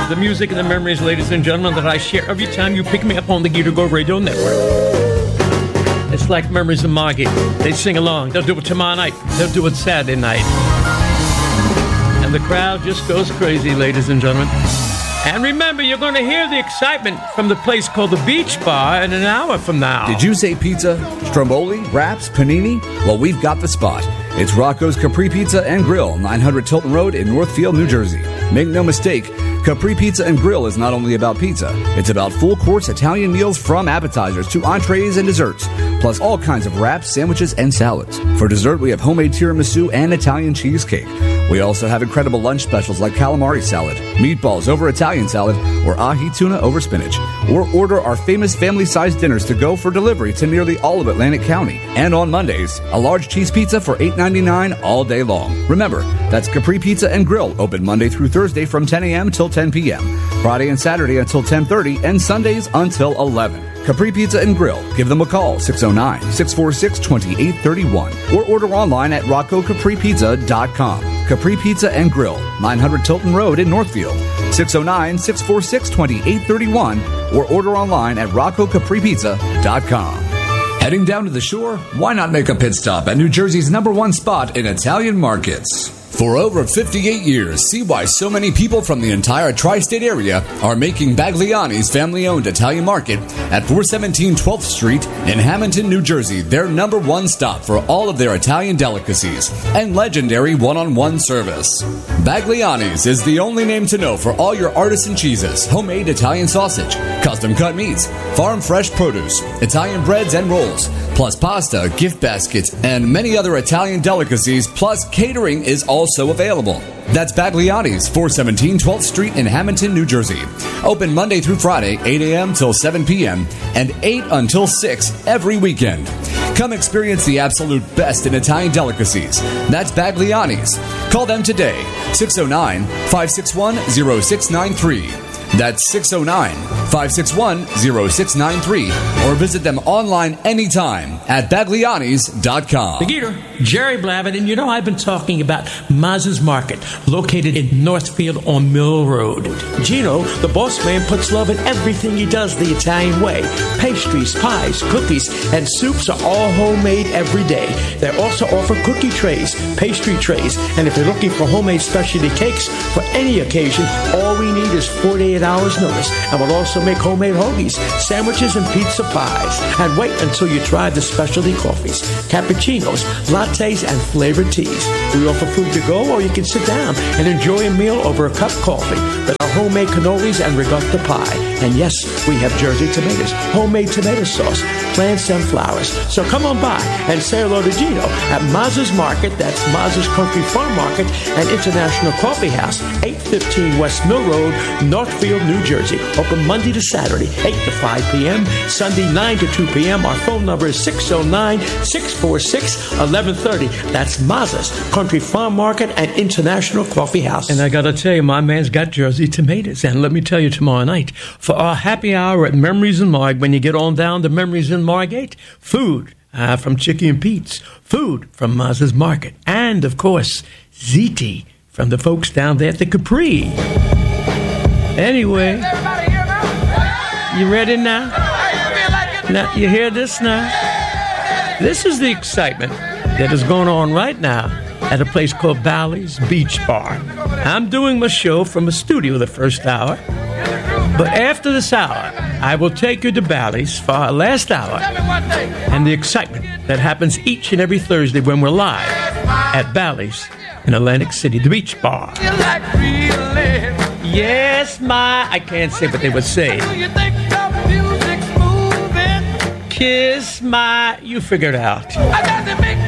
The music and the memories, ladies and gentlemen, that I share every time you pick me up on the Getter Go Radio Network. It's like Memories of Margate. They sing along. They'll do it tomorrow night. They'll do it Saturday night. And the crowd just goes crazy, ladies and gentlemen. And remember, you're going to hear the excitement from the place called the Beach Bar in an hour from now. Did you say pizza, stromboli, wraps, panini? Well, we've got the spot. It's Rocco's Capri Pizza and Grill, 900 Tilton Road in Northfield, New Jersey. Make no mistake, Capri Pizza and Grill is not only about pizza. It's about full-course Italian meals from appetizers to entrees and desserts, plus all kinds of wraps, sandwiches, and salads. For dessert, we have homemade tiramisu and Italian cheesecake. We also have incredible lunch specials like calamari salad, meatballs over Italian salad, or ahi tuna over spinach. Or order our famous family-sized dinners to go for delivery to nearly all of Atlantic County. And on Mondays, a large cheese pizza for $8.99 all day long. Remember, that's Capri Pizza and Grill, open Monday through Thursday from 10 a.m. till 10 p.m., Friday and Saturday until 10:30, and Sundays until 11. Capri Pizza and Grill. Give them a call, 609-646-2831, or order online at RoccoCapriPizza.com. Capri Pizza and Grill, 900 Tilton Road in Northfield, 609-646-2831, or order online at RoccoCapriPizza.com. Heading down to the shore? Why not make a pit stop at New Jersey's #1 spot in Italian markets? For over 58 years, see why so many people from the entire tri-state area are making Bagliani's family-owned Italian market at 417 12th Street in Hamilton, New Jersey, their #1 stop for all of their Italian delicacies and legendary one-on-one service. Bagliani's is the only name to know for all your artisan cheeses, homemade Italian sausage, custom-cut meats, farm-fresh produce, Italian breads and rolls, plus pasta, gift baskets, and many other Italian delicacies, plus catering is also available. That's Bagliani's, 417 12th Street in Hamilton, New Jersey. Open Monday through Friday, 8 a.m. till 7 p.m. and 8 until 6 every weekend. Come experience the absolute best in Italian delicacies. That's Bagliani's. Call them today, 609-561-0693. That's 609-561-0693. Or visit them online anytime at Baglianis.com. The Getter, Jerry Blavitt, and you know I've been talking about Maz's Market, located in Northfield on Mill Road. Gino, the boss man, puts love in everything he does the Italian way. Pastries, pies, cookies, and soups are all homemade every day. They also offer cookie trays, pastry trays, and if you're looking for homemade specialty cakes for any occasion, all we need is 48 hours notice, and we'll also make homemade hoagies, sandwiches, and pizza pies. And wait until you try the specialty coffees, cappuccinos, lattes, and flavored teas. We offer food to go, or you can sit down and enjoy a meal over a cup of coffee with our homemade cannolis and ricotta pie. And yes, we have Jersey tomatoes, homemade tomato sauce, planned sunflowers. So come on by and say hello to Gino at Maz's Market. That's Maz's Country Farm Market and International Coffee House, 815 West Mill Road, Northfield, New Jersey. Open Monday to Saturday, 8 to 5 p.m., Sunday 9 to 2 p.m. Our phone number is 609-646-1130. That's Maz's Country Farm Market and International Coffee House. And I got to tell you, my man's got Jersey tomatoes. And let me tell you, tomorrow night, for our happy hour at Memories in Marg, when you get on down to Memories in Margate, food from Chicky and Pete's, food from Maz's Market, and, of course, ziti from the folks down there at the Capri. Anyway, you ready now? Now, you hear this now? This is the excitement that is going on right now at a place called Bally's Beach Bar. I'm doing my show from a studio the first hour, but after this hour, I will take you to Bally's for our last hour and the excitement that happens each and every Thursday when we're live at Bally's in Atlantic City, the Beach Bar. Yes, I can't say what they would say. Kiss you figure it out.